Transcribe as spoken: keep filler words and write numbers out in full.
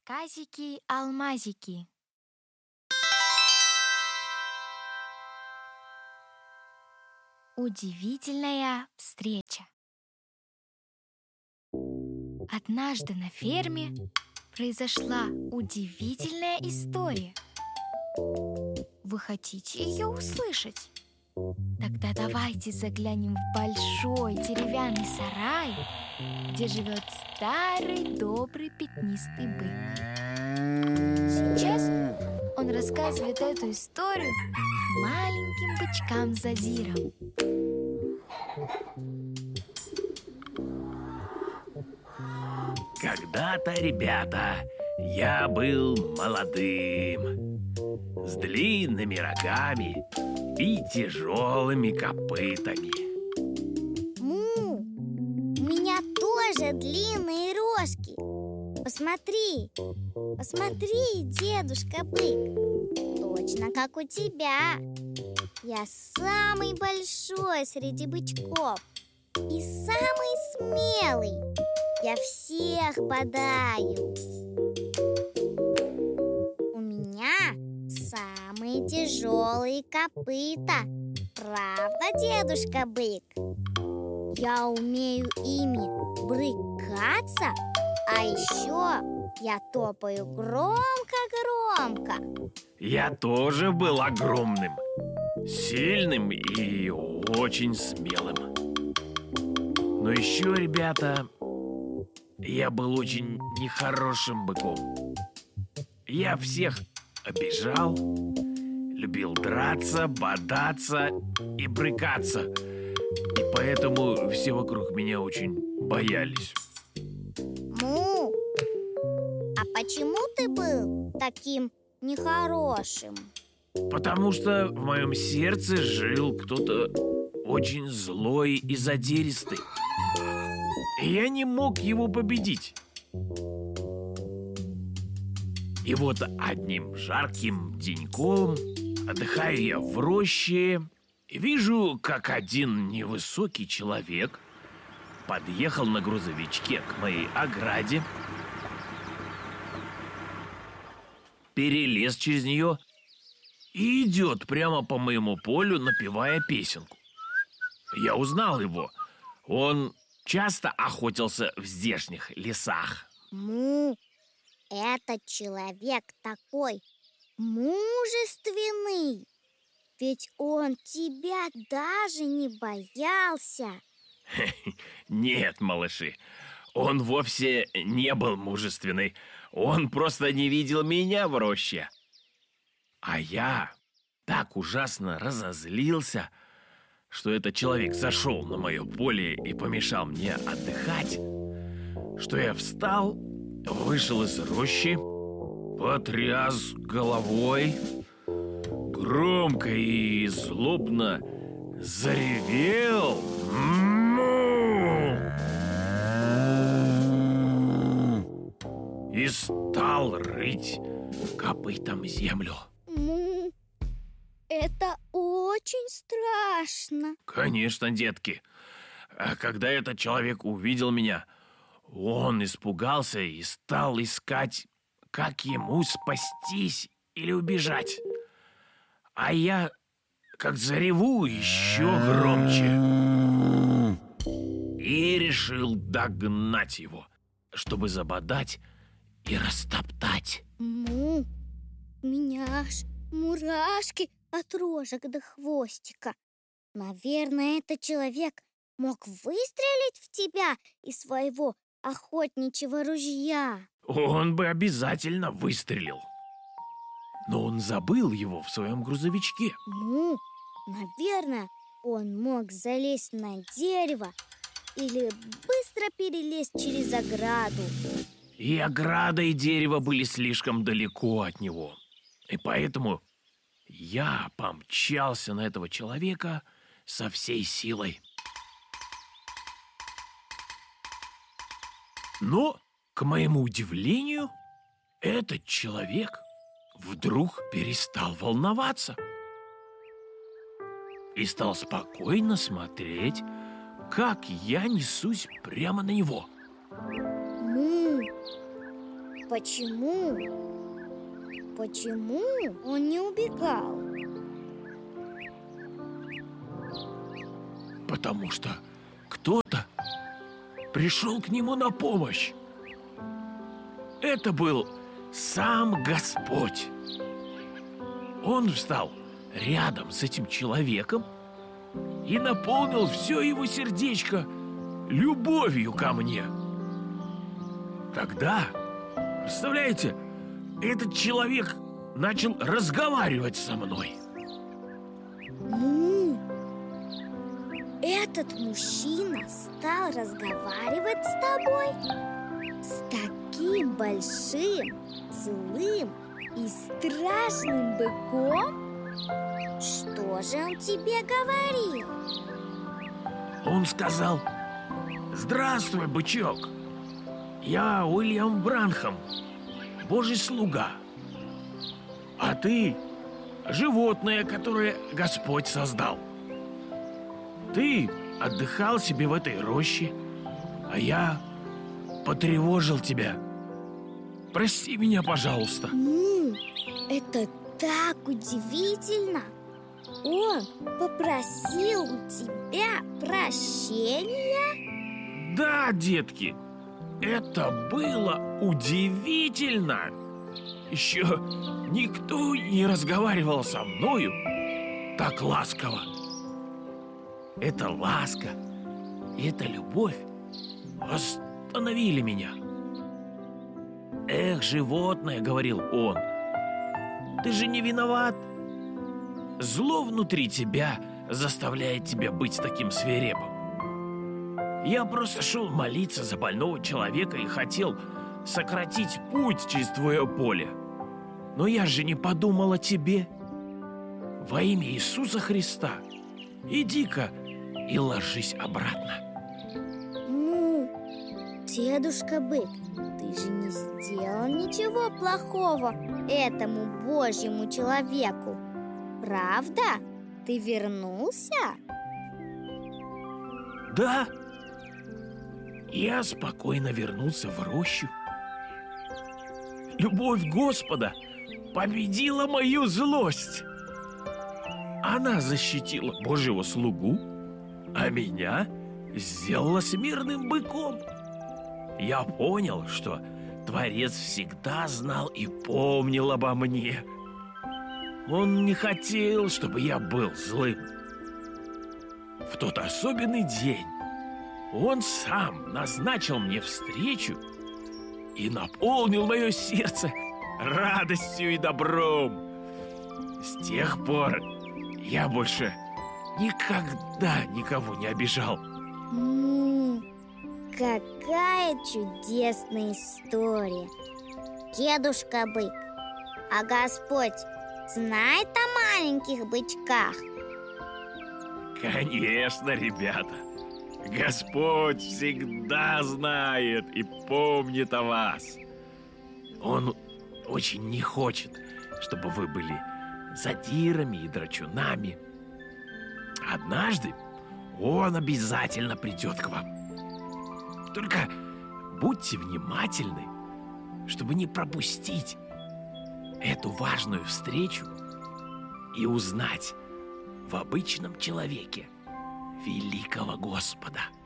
Рассказики-алмазики. Удивительная встреча. Однажды на ферме произошла удивительная история. Вы хотите ее услышать? Тогда давайте заглянем в большой деревянный сарай, где живет старый добрый пятнистый бык. Сейчас он рассказывает эту историю маленьким бычкам-зазирам. Когда-то, ребята, я был молодым, с длинными рогами и тяжелыми копытами. Му, у меня тоже длинные рожки. Посмотри, посмотри, дедушка бык, точно как у тебя. Я самый большой среди бычков и самый смелый. Я всех бодаю. У меня самые тяжелые копыта. Правда, дедушка бык? Я умею ими брыкаться, а еще я топаю громко-громко. Я тоже был огромным, сильным и очень смелым. Но еще, ребята, я был очень нехорошим быком. Я всех обижал, любил драться, бодаться и брыкаться. И поэтому все вокруг меня очень боялись. Му, а почему ты был таким нехорошим? Потому что в моем сердце жил кто-то очень злой и задиристый. И я не мог его победить. И вот одним жарким деньком отдыхаю я в роще и вижу, как один невысокий человек подъехал на грузовичке к моей ограде, перелез через нее и идет прямо по моему полю, напевая песенку. Я узнал его. Он часто охотился в здешних лесах. Му, этот человек такой мужественный. Ведь он тебя даже не боялся. Нет, малыши, он вовсе не был мужественный. Он просто не видел меня в роще. А я так ужасно разозлился, что этот человек зашел на мое поле и помешал мне отдыхать, что я встал, вышел из рощи, потряс головой, громко и злобно заревел и стал рыть копытом землю. Му, это очень страшно. Конечно, детки. А когда этот человек увидел меня, он испугался и стал искать, как ему спастись или убежать. А я, как зареву, еще громче. И решил догнать его, чтобы забодать и растоптать. Му, у меня аж мурашки от рожек до хвостика. Наверное, этот человек мог выстрелить в тебя из своего охотничьего ружья. Он бы обязательно выстрелил. Но он забыл его в своем грузовичке. Ну, наверное, он мог залезть на дерево или быстро перелезть через ограду. И ограда, и дерево были слишком далеко от него. И поэтому я помчался на этого человека со всей силой. Но, к моему удивлению, этот человек вдруг перестал волноваться и стал спокойно смотреть, как я несусь прямо на него. Му, почему? Почему он не убегал? Потому что кто-то пришел к нему на помощь. Это был сам Господь. Он встал рядом с этим человеком и наполнил все его сердечко любовью ко мне. Тогда, представляете, этот человек начал разговаривать со мной. Ну, этот мужчина стал разговаривать с тобой? С таким большим, злым и страшным быком? Что же он тебе говорил? Он сказал: «Здравствуй, бычок. Я Уильям Бранхам, Божий слуга. А ты животное, которое Господь создал. Ты отдыхал себе в этой роще, а я потревожил тебя. Прости меня, пожалуйста». Ну, это так удивительно. Он попросил у тебя прощения? Да, детки, это было удивительно. Еще никто не разговаривал со мною так ласково. Эта ласка и эта любовь остановили меня. «Эх, животное, — говорил он, — ты же не виноват. Зло внутри тебя заставляет тебя быть таким свирепым. Я просто шел молиться за больного человека и хотел сократить путь через твое поле. Но я же не подумал о тебе. Во имя Иисуса Христа, иди-ка и ложись обратно». Ну, дедушка Бык, ты же не сделал ничего плохого этому Божьему человеку. Правда? Ты вернулся? Да, я спокойно вернулся в рощу. Любовь Господа победила мою злость. Она защитила Божьего слугу, а меня сделала смирным быком. Я понял, что Творец всегда знал и помнил обо мне. Он не хотел, чтобы я был злым. В тот особенный день он сам назначил мне встречу и наполнил мое сердце радостью и добром. С тех пор я больше никогда никого не обижал. Ну, какая чудесная история. Дедушка Бык, а Господь знает о маленьких бычках? Конечно, ребята. Господь всегда знает и помнит о вас. Он очень не хочет, чтобы вы были задирами и драчунами. Однажды он обязательно придет к вам. Только будьте внимательны, чтобы не пропустить эту важную встречу и узнать в обычном человеке великого Господа.